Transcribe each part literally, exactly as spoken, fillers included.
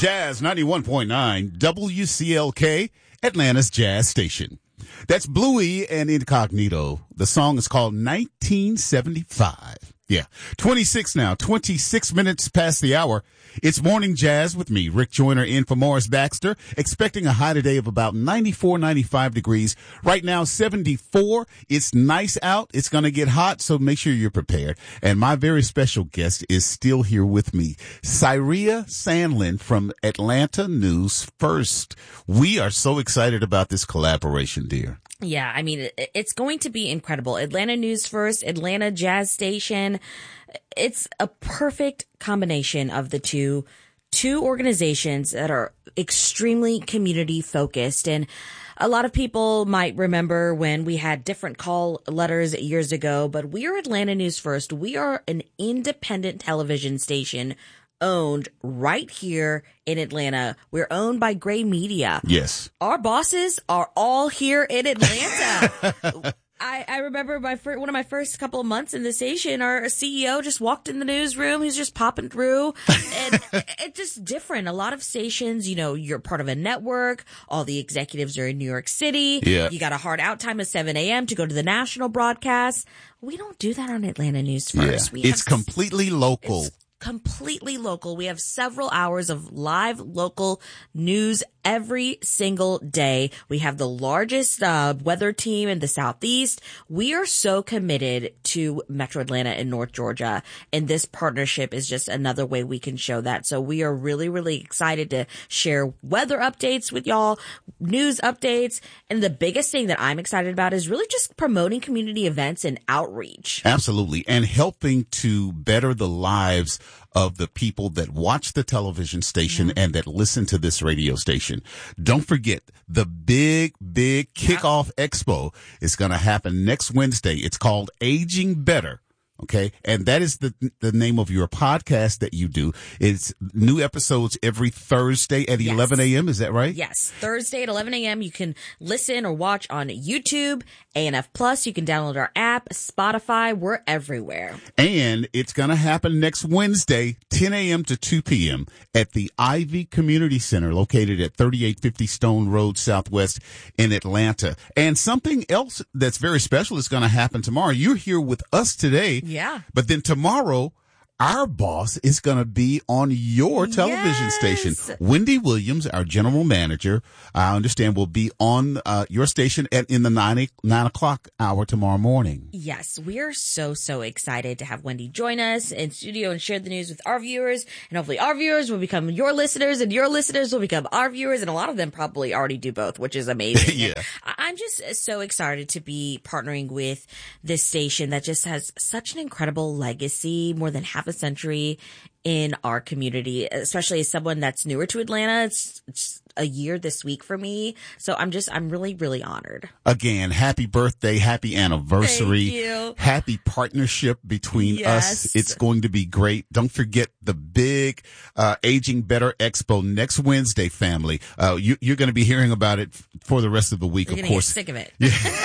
Jazz ninety-one point nine, W C L K, Atlanta's Jazz Station. That's Bluey and Incognito. The song is called nineteen seventy-five. Yeah, twenty-six now, twenty-six minutes past the hour. It's Morning Jazz with me, Rick Joyner, in for Morris Baxter, expecting a high today of about ninety-four, ninety-five degrees. Right now, seventy-four. It's nice out. It's going to get hot, so make sure you're prepared. And my very special guest is still here with me, Syria Sandlin from Atlanta News First. We are so excited about this collaboration, dear. Yeah, I mean, it's going to be incredible. Atlanta News First, Atlanta Jazz Station. It's a perfect combination of the two, two organizations that are extremely community focused. And a lot of people might remember when we had different call letters years ago, but we are Atlanta News First. We are an independent television station owned right here in Atlanta. We're owned by Gray Media. Yes. Our bosses are all here in Atlanta. I, I remember my fir- one of my first couple of months in the station, our C E O just walked in the newsroom. He's just popping through. And it's just different. A lot of stations, you know, you're part of a network. All the executives are in New York City. Yeah. You got a hard out time at seven a.m. to go to the national broadcast. We don't do that on Atlanta News First. Yeah. We it's have, completely local. It's completely local. We have several hours of live local news every single day. We have the largest uh, weather team in the Southeast. We are so committed to Metro Atlanta and North Georgia, and this partnership is just another way we can show that. So we are really, really excited to share weather updates with y'all, news updates, and the biggest thing that I'm excited about is really just promoting community events and outreach. Absolutely, and helping to better the lives of the people that watch the television station yeah. and that listen to this radio station. Don't forget, the big, big kickoff yeah. expo is going to happen next Wednesday. It's called Aging Better. Okay. And that is the the name of your podcast that you do. It's new episodes every Thursday at yes. eleven a.m. Is that right? Yes. Thursday at eleven a.m. You can listen or watch on YouTube, A N F Plus. You can download our app, Spotify. We're everywhere. And it's going to happen next Wednesday, ten a.m. to two p.m. at the Ivy Community Center located at thirty-eight fifty Stone Road Southwest in Atlanta. And something else that's very special is going to happen tomorrow. You're here with us today. Yeah. But then tomorrow, our boss is going to be on your television yes. station. Wendy Williams, our general manager, I understand, will be on uh, your station at in the nine, nine o'clock hour tomorrow morning. Yes, we're so, so excited to have Wendy join us in studio and share the news with our viewers. And hopefully our viewers will become your listeners and your listeners will become our viewers. And a lot of them probably already do both, which is amazing. yeah. I'm just so excited to be partnering with this station that just has such an incredible legacy, more than half a century in our community, especially as someone that's newer to Atlanta. It's, it's a year this week for me. So I'm just, I'm really, really honored. Again, happy birthday, happy anniversary. Thank you. Happy partnership between yes. us. It's going to be great. Don't forget the big uh Aging Better Expo next Wednesday, family. Uh you, you're going to be hearing about it for the rest of the week, you're of course. Get sick of it.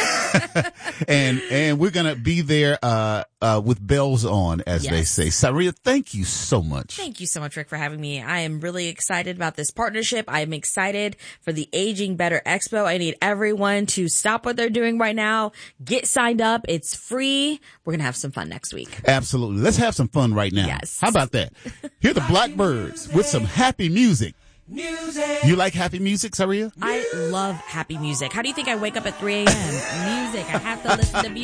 Yeah. and and we're going to be there uh uh with bells on, as yes. they say. Syria, thank you so much. Thank you so much, Rick, for having me. I am really excited about this partnership. I am excited for the Aging Better Expo. I need everyone to stop what they're doing right now. Get signed up. It's free. We're going to have some fun next week. Absolutely. Let's have some fun right now. Yes. How about that? Hear the Blackbirds with some happy music. Music. You like happy music, Syria? I love happy music. How do you think I wake up at three a.m.? Music. I have to listen to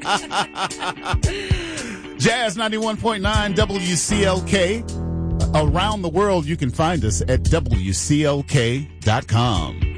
music. Jazz ninety-one point nine W C L K. Around the world, you can find us at W C L K dot com.